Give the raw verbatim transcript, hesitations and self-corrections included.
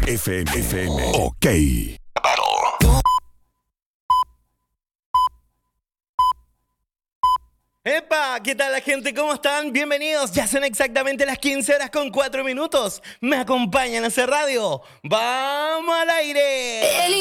F M. F M. Ok. ¡Epa! ¿Qué tal la gente? ¿Cómo están? Bienvenidos. Ya son exactamente las quince horas con cuatro minutos. Me acompañan a hacer radio. ¡Vamos al aire!